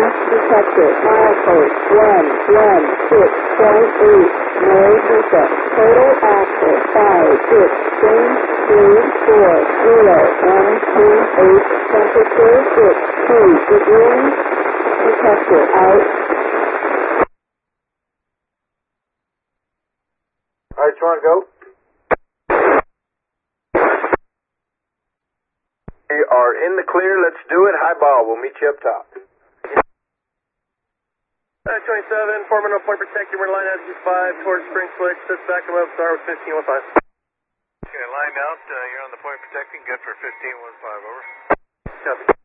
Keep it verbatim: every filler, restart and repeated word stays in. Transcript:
detected. Milepost one one six point eight. No hiccup. Total active five six change three four zero one two eight. Temperature six two degrees. Detected. Out. Alright, you want to go? We are in the clear. Let's do it. High ball. We'll meet you up top. Uh, twenty-seven, foreman on point protected. We're line out East five towards Spring Switch. Sits back above Star with fifteen one five. Okay, line out. Uh, you're on the point protecting. Good for fifteen one five, over. Copy.